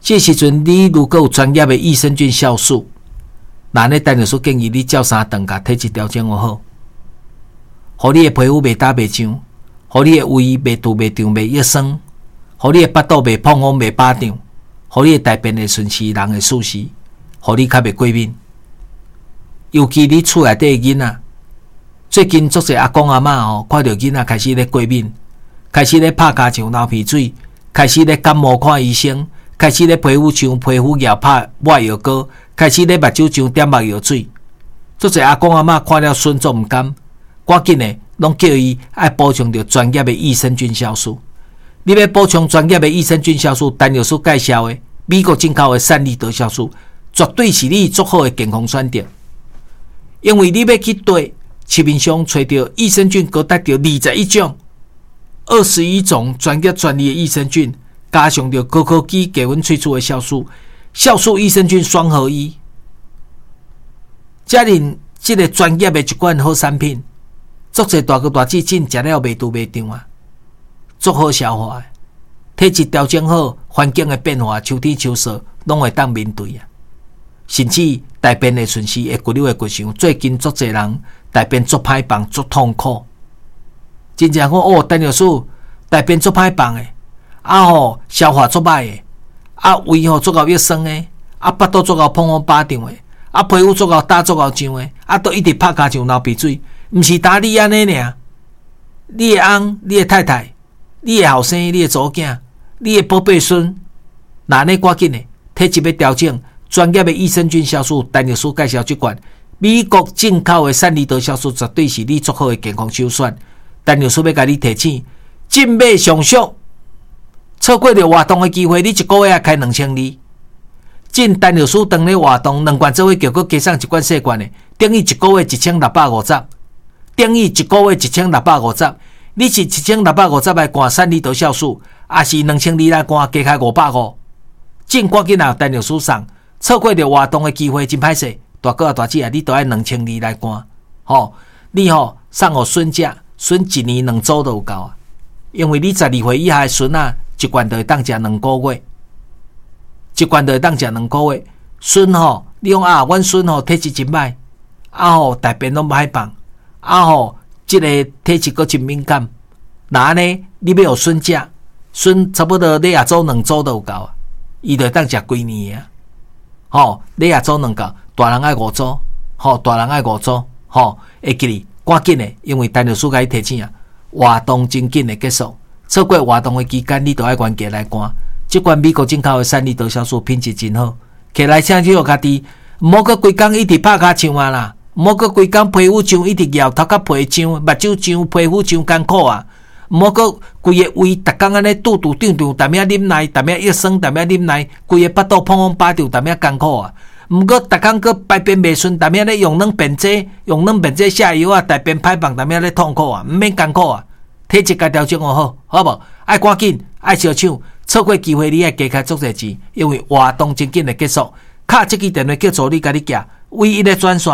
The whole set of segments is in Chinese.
这时阵你如果有专业的益生菌酵素，那呢陈老师建议你照3顿甲体质调整好，互你的皮肤袂打袂痒，互你的胃袂堵袂胀袂郁酸，互你的腹肚袂膨风袂巴胀，互你的大便会顺时人会舒适，互你较袂过敏。尤其你厝内底的囡仔，最近足侪阿公阿嬷看到囡仔开始咧过敏，开始咧拍骹上流鼻水，开始咧感冒看医生，开始咧皮肤像皮肤液拍抹药膏，开始咧目睭像点目药水。足侪阿公阿嬷看了孙足毋甘，赶紧的拢叫伊爱补充着专业的益生菌酵素。你要补充专业的益生菌酵素，陈老师介绍的美国进口的善利德酵素，绝对是你足好的健康选择。因为你要去对市面上找到益生菌高达到21种、21种专业专利的益生菌，加上着高科技低温萃取的酵素，酵素益生菌双合一，遮尔这个专业的一款好产品，足侪大哥大姐真食了袂肚袂胀啊，足好消化的，体质调整好，环境的变化，秋天秋色拢会当面对啊。甚至大便的顺时会骨溜的骨相，最近足侪人大便足歹放，足痛苦。真正讲陈老师大便足歹放的，消化足歹的，胃足够郁酸的，腹肚足够膨风巴胀的，皮肤足够打足够痒的，都一直拍骹上流鼻水，毋是打你安尼尔，你的翁、你的太太、你的后生、你的祖囝、你的宝贝孙，那呢赶紧的体质要调整。专业的益生菌酵素，陈老师介绍这款美国进口的善利德酵素，绝对是你足好的健康首选。陈老师要甲你提醒，进买上俗，错过了活动的机会，你一个月也开2200。进陈老师当咧活动，2罐做伙叫佮加上一罐细罐的，等于一个月1650，等于一个月1650。你是1650来罐善利德酵素，还是2200来罐加开550？进赶紧啊，陈老师送。错过了活动的机会真歹势，大哥大姐啊，你都要2200来干，你送互孙食，孙1年2周都有够啊！因为你12岁以下的孙啊，一罐就会当食2个月，一罐就会当食2个月。孙你讲阮孙体质真歹，大便拢歹放，这个体质阁真敏感，那呢，你要互孙食，孙差不多2周2周都有够啊，伊就会当食规年啊。2周2够，大人爱5周，大人爱5周，会记哩，赶紧的，因为陈老师甲你提醒啊，活动真紧的结束，错过活动的期间，你都爱原价来干。这款美国进口的善利德酵素品质真好，起来请就家己，毋好阁规工一直拍骹唱啊啦，毋好阁规工皮肤痒，一直摇头壳皮痒，目睭痒，皮肤痒艰苦啊。毋好阁规个胃逐工安尼肚胀胀，淡仔啉奶，淡仔郁酸，淡仔啉奶，规个腹肚膨风巴胀，淡仔艰苦啊！毋过逐工阁排便袂顺，淡仔咧用软便剂，下药啊，大便歹放，淡仔咧痛苦啊，毋免艰苦啊！体质该调整好，好无？爱赶紧，爱小抢，错过机会你爱加开足侪钱，因为活动真紧的结束。卡这支电话叫助理甲你寄，唯一的专线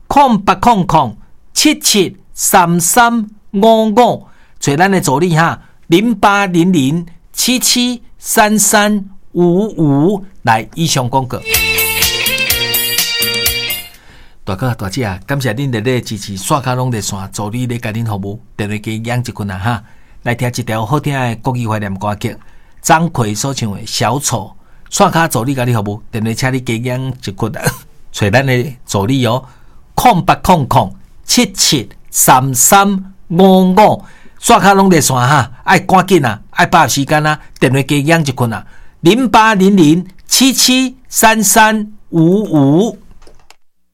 0800773355。找咱的助理0800773355来以上广告。大哥大姐啊，感谢恁热烈支持，刷卡拢热线助理咧甲恁服务，电话机养一困啊哈！来听一条好听的国语怀念歌曲，张奎所唱的《小丑》，刷卡助理甲恁服务，电话请你加养一困啊！找咱的助理0800773355。刷卡拢热线哈，爱赶紧啊，爱把握时间啊，电话加养一困啊，0800773355。